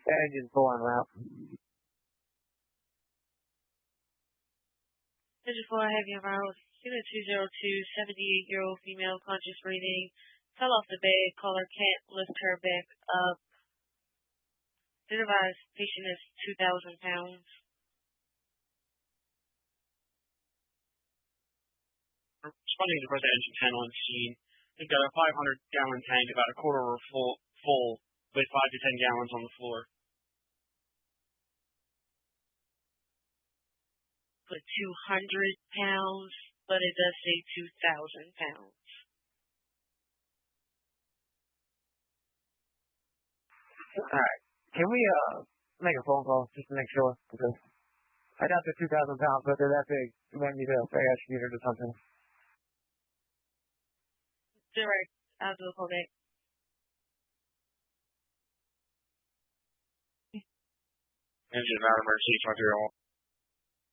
That engine's full on route. Engine 4, heavy en route. Unit 202, 78-year-old female, conscious breathing. Fell off the bed. Caller can't lift her back up. Advised patient is 2,000 pounds. Responding to present engine 10 on scene. They've got a 500-gallon tank, about a quarter full, with 5 to 10 gallons on the floor. Put 200 pounds, but it does say 2,000 pounds. All right. Can we make a phone call just to make sure? Because I doubt they're 2,000 pounds, but they're that big. We might need a ask unit or something. Direct. I'll do a call back. Engine not emergency 501.